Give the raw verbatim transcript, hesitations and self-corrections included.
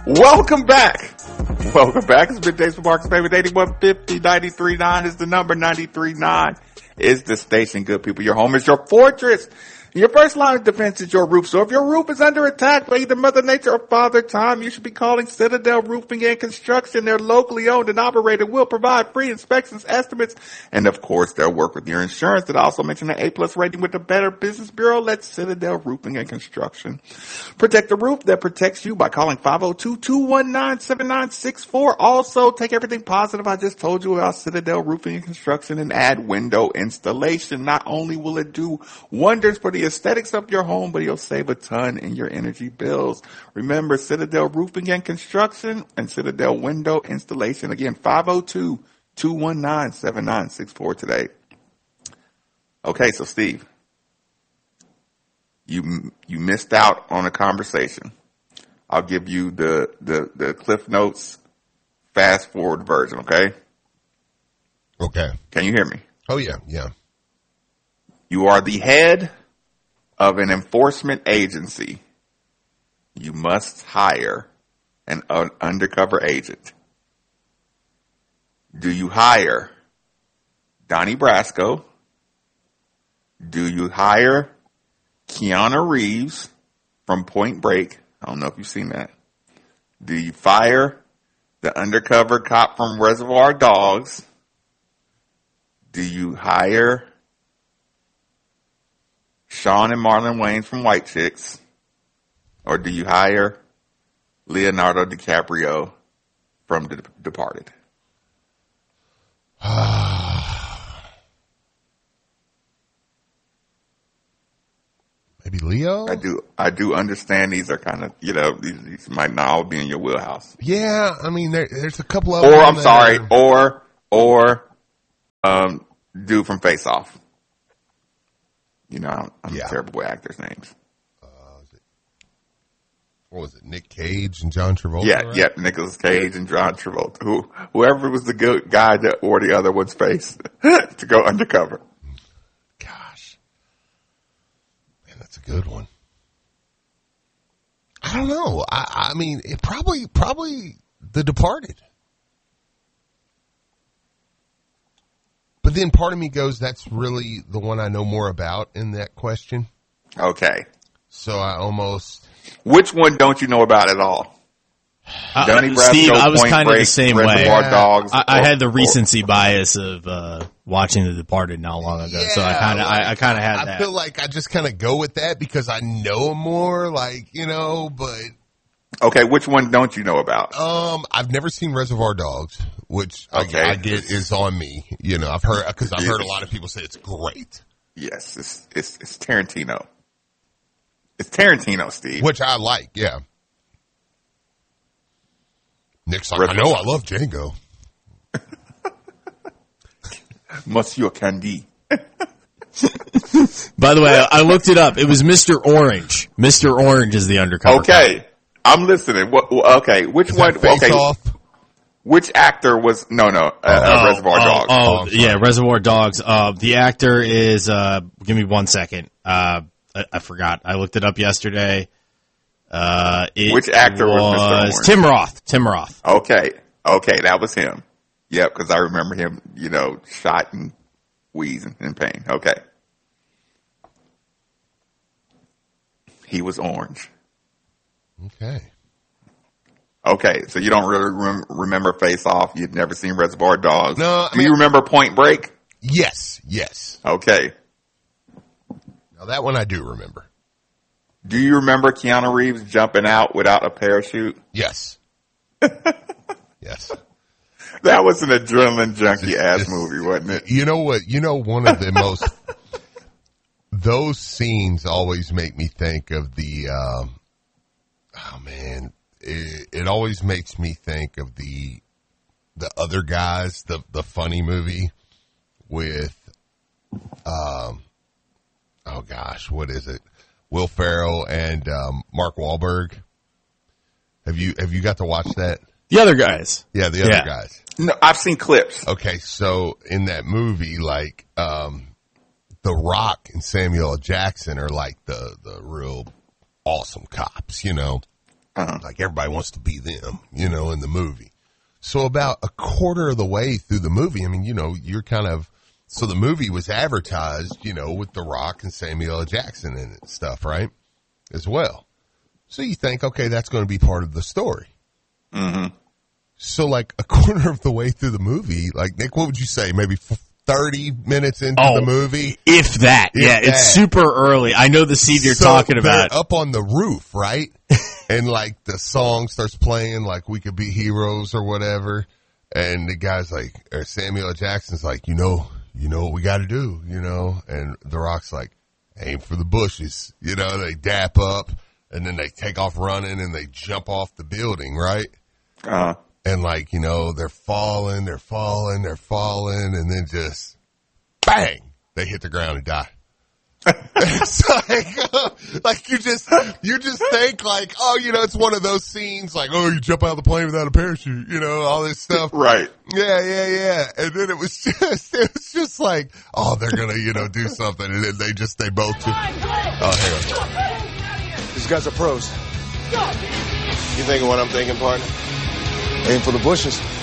Welcome back. Welcome back. It's been Days for Marcus, baby. eighty-one fifty, ninety-three point nine is the number. ninety-three point nine is the station. Good people, your home is your fortress. Your first line of defense is your roof. So if your roof is under attack by either Mother Nature or Father Time, you should be calling Citadel Roofing and Construction. They're locally owned and operated, will provide free inspections, estimates, and of course they'll work with your insurance. That also mention an A plus rating with the Better Business Bureau. Let Citadel Roofing and Construction protect the roof that protects you by calling five oh two, two one nine, seven nine six four. Also, take everything positive I just told you about Citadel Roofing and Construction and add window installation. Not only will it do wonders for the aesthetics of your home, but you'll save a ton in your energy bills. Remember, Citadel Roofing and Construction and Citadel Window Installation. Again, five oh two, two one nine, seven nine six four today. Okay, so Steve, you you missed out on a conversation. I'll give you the, the, the Cliff Notes fast forward version, okay? Okay. Can you hear me? Oh, yeah, yeah. You are the head of an enforcement agency. You must hire an uh, undercover agent. Do you hire Donnie Brasco? Do you hire Keanu Reeves from Point Break? I don't know if you've seen that. Do you fire the undercover cop from Reservoir Dogs? Do you hire Sean and Marlon Wayans from White Chicks? Or do you hire Leonardo DiCaprio from The Departed? Maybe Leo? I do, I do understand these are kind of, you know, these, these might not all be in your wheelhouse. Yeah, I mean, there, there's a couple of Or, them I'm that sorry, are- or, or, um, dude from Face Off. You know, I'm, I'm Yeah. terrible with actors' names. What was it, Nick Cage and John Travolta? Yeah, right? yeah, Nicolas Cage and John Travolta. Who, whoever was the good guy that wore the other one's face to go undercover. Gosh. Man, that's a good one. I don't know. I, I mean, it probably, probably The Departed. But then part of me goes, that's really the one I know more about in that question. Okay. So I almost... Which one don't you know about at all? Uh, Donnie Brasco, Steve, I was Point kind of Break, the same Reservoir way. Dogs. I, I or- had the or- recency bias of uh, watching The Departed not long ago, Yeah, so I kind of, I, I kind of had I that. feel like I just kind of go with that because I know more, like, you know, but... Okay, which one don't you know about? Um, I've never seen Reservoir Dogs, which Okay. I, I get is on me. You know, I've heard, cause I've heard a lot of people say it's great, Yes, it's, it's, it's Tarantino. It's Tarantino, Steve. which I like, yeah. Nick's like, I know, I love Django. Monsieur Candy. By the way, I looked it up. It was Mister Orange. Mister Orange is the undercover. Okay, I'm listening. What? Okay, which Is one? that Face Okay, Off? which actor was? No, no, uh, uh, Reservoir oh, Dogs. Oh, Oh, I'm yeah, sorry. Reservoir Dogs. Uh, the actor is, uh, give me one second. Uh, I, I forgot. I looked it up yesterday. Uh, it Which actor was Mister Orange? Tim Roth. Tim Roth. Okay, okay, that was him. Yep, because I remember him. You know, shot and wheezing in pain. Okay, he was orange. Okay. Okay, so you don't really rem- remember Face Off. You've never seen Reservoir Dogs. No, I Do mean- you remember Point Break? Yes, yes. Okay. Now that one I do remember. Do you remember Keanu Reeves jumping out without a parachute? Yes. Yes. That was an adrenaline junkie ass Just- movie, wasn't it? You know what? You know, one of the most, those scenes always make me think of the, um, oh man, it, it always makes me think of the, the other guys, the, the funny movie with, um, oh gosh, what is it? Will Ferrell and, um, Mark Wahlberg. Have you, have you got to watch that? The other guys. Yeah, the other Yeah. guys. No, I've seen clips. Okay, so in that movie, like, um, The Rock and Samuel L. Jackson are like the, the real awesome cops, you know? Uh-huh. Like everybody wants to be them, you know, in the movie. So about a quarter of the way through the movie, I mean, you know, you're kind of, so the movie was advertised, you know, with The Rock and Samuel L. Jackson in it and stuff, right? As well. So you think, okay, that's going to be part of the story. Mm-hmm. So like a quarter of the way through the movie, like Nick, what would you say? Maybe thirty minutes into oh, the movie? If that. If yeah, that. It's super early. I know the scene you're so talking about. They're up on the roof, right? And like the song starts playing, like We Could Be Heroes or whatever. And the guy's like, or Samuel L. Jackson's like, you know, you know what we got to do, you know? And The Rock's like, aim for the bushes. You know, they dap up and then they take off running and they jump off the building, right? Uh-huh. And like, you know, they're falling, they're falling, they're falling, and then just bang, they hit the ground and die. It's like, uh, like you just, you just think like, oh, you know, it's one of those scenes like, oh, you jump out of the plane without a parachute, you know, all this stuff. Right. Yeah, yeah, yeah. And then it was just, it was just like, oh, they're going to, you know, do something. And then they just, they both just, oh, hang on. These guys are pros. You thinking what I'm thinking, partner? Aim for the bushes.